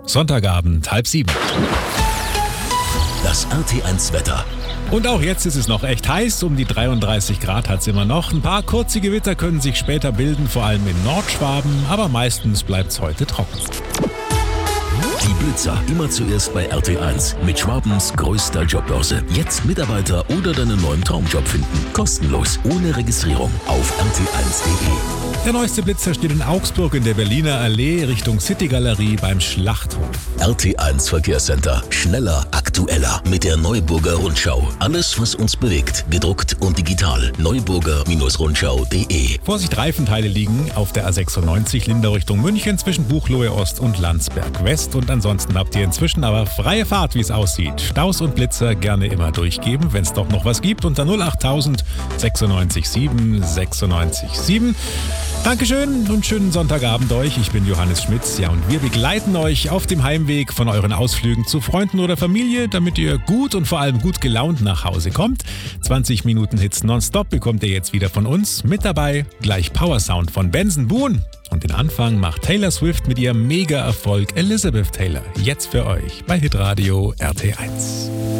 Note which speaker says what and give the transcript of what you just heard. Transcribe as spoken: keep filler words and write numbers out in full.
Speaker 1: Sonntagabend, halb sieben.
Speaker 2: Das R T eins Wetter.
Speaker 1: Und auch jetzt ist es noch echt heiß, um die dreiunddreißig Grad hat es immer noch. Ein paar kurze Gewitter können sich später bilden, vor allem in Nordschwaben, aber meistens bleibt es heute trocken.
Speaker 2: Die Blitzer immer zuerst bei R T eins mit Schwabens größter Jobbörse. Jetzt Mitarbeiter oder deinen neuen Traumjob finden. Kostenlos, ohne Registrierung auf r t eins punkt d e.
Speaker 1: Der neueste Blitzer steht in Augsburg in der Berliner Allee Richtung City-Galerie beim Schlachthof.
Speaker 2: R T eins Verkehrscenter. Schneller, aktueller mit der Neuburger Rundschau. Alles, was uns bewegt, gedruckt und digital. neuburger Rundschau punkt de.
Speaker 1: Vorsicht, Reifenteile liegen auf der A sechsundneunzig Lindau Richtung München zwischen Buchloe Ost und Landsberg West. Und ansonsten habt ihr inzwischen aber freie Fahrt, wie es aussieht. Staus und Blitzer gerne immer durchgeben, wenn es doch noch was gibt, unter null acht tausend sechsundneunzig sieben sechsundneunzig sieben. Dankeschön und schönen Sonntagabend euch. Ich bin Johannes Schmitz. Ja, und wir begleiten euch auf dem Heimweg von euren Ausflügen zu Freunden oder Familie, damit ihr gut und vor allem gut gelaunt nach Hause kommt. zwanzig Minuten Hits nonstop bekommt ihr jetzt wieder von uns. Mit dabei gleich Powersound von Benson Boone. Und den Anfang macht Taylor Swift mit ihrem Mega-Erfolg Elizabeth Taylor. Jetzt für euch bei Hitradio R T eins.